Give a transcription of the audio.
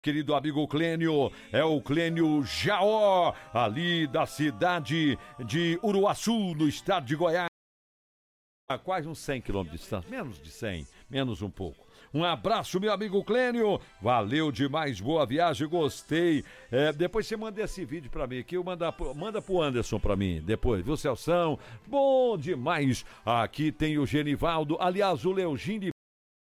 querido amigo Clênio, é o Clênio Jaó, ali da cidade de Uruaçu, no estado de Goiás. A quase uns 100 quilômetros de distância, menos de 100, menos um pouco. Um abraço, meu amigo Clênio, valeu demais, boa viagem, gostei. Depois você manda esse vídeo pra mim aqui, manda pro Anderson pra mim, depois, viu, Celção? Bom demais. Aqui tem o Genivaldo, aliás, o Leogine